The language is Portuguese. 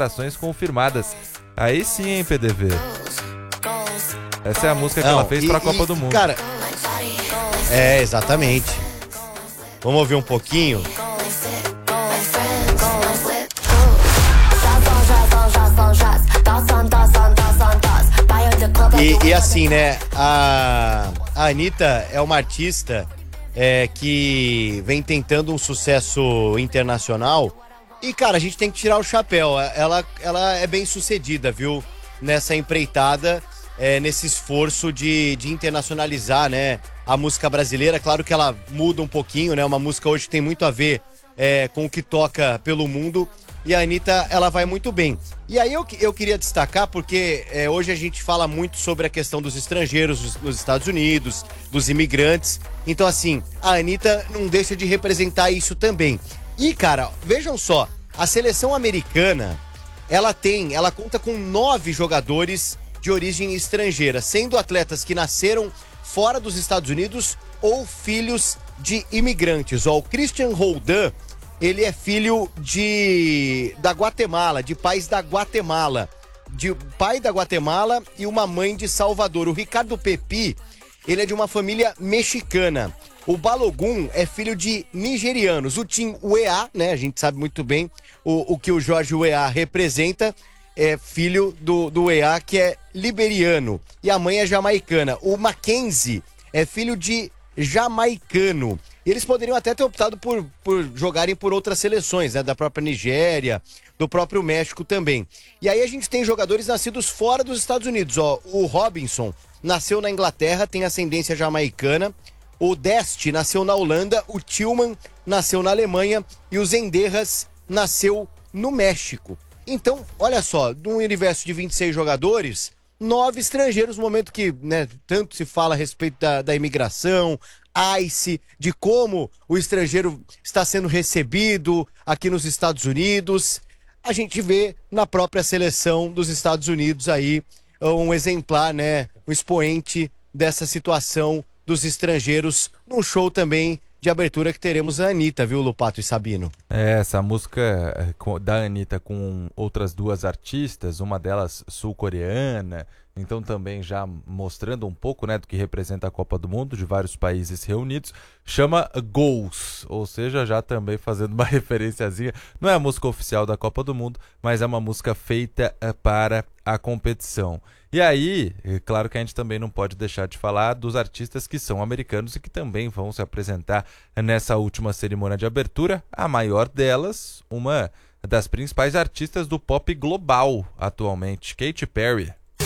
atrações confirmadas. Aí sim, hein, PDV? Essa é a música que ela fez pra Copa do Mundo. Cara, exatamente. Vamos ouvir um pouquinho. E assim, né, a Anitta é uma artista que vem tentando um sucesso internacional e, cara, a gente tem que tirar o chapéu. Ela é bem sucedida, viu, nessa empreitada, nesse esforço de internacionalizar, né, a música brasileira. Claro que ela muda um pouquinho, né, uma música hoje tem muito a ver com o que toca pelo mundo. E a Anitta, ela vai muito bem. E aí eu queria destacar, porque hoje a gente fala muito sobre a questão dos estrangeiros nos Estados Unidos, dos imigrantes. Então, assim, a Anitta não deixa de representar isso também. E, cara, vejam só, a seleção americana, ela conta com 9 jogadores de origem estrangeira, sendo atletas que nasceram fora dos Estados Unidos ou filhos de imigrantes. Ó, o Christian Roldan, ele é filho da Guatemala, de pais da Guatemala. De pai da Guatemala e uma mãe de Salvador. O Ricardo Pepi, ele é de uma família mexicana. O Balogun é filho de nigerianos. O Tim Weah, né, a gente sabe muito bem o que o Jorge Weah representa, é filho do Weah, que é liberiano. E a mãe é jamaicana. O Mackenzie é filho de jamaicano. E eles poderiam até ter optado por jogarem por outras seleções, né? Da própria Nigéria, do próprio México também. E aí a gente tem jogadores nascidos fora dos Estados Unidos. Ó, o Robinson nasceu na Inglaterra, tem ascendência jamaicana. O Dest nasceu na Holanda. O Tillman nasceu na Alemanha. E o Zendejas nasceu no México. Então, olha só, de um universo de 26 jogadores, 9 estrangeiros, no momento que, né, tanto se fala a respeito da imigração, ICE, de como o estrangeiro está sendo recebido aqui nos Estados Unidos. A gente vê na própria seleção dos Estados Unidos aí um exemplar, né, um expoente dessa situação dos estrangeiros, num show também de abertura que teremos a Anitta, viu, Lupato e Sabino? Essa música da Anitta com outras 2 artistas, uma delas sul-coreana, então também já mostrando um pouco, né, do que representa a Copa do Mundo, de vários países reunidos, chama Goals, ou seja, já também fazendo uma referenciazinha, não é a música oficial da Copa do Mundo, mas é uma música feita para a competição. E aí, é claro que a gente também não pode deixar de falar dos artistas que são americanos e que também vão se apresentar nessa última cerimônia de abertura, a maior delas, uma das principais artistas do pop global atualmente, Katy Perry.